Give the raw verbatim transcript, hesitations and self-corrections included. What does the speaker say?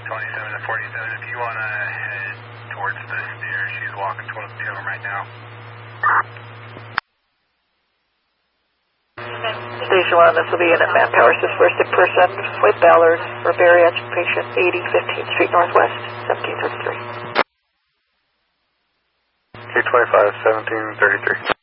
twenty-seven to forty-seven, if you want to head towards the stairs, she's walking towards the two of them right now. Station one, this will be Unit Manpower, this is for a sick person with Ballard for bariatric patient, eighty fifteenth Street Northwest, seventeen thirty-three. K twenty-five, seventeen thirty-three.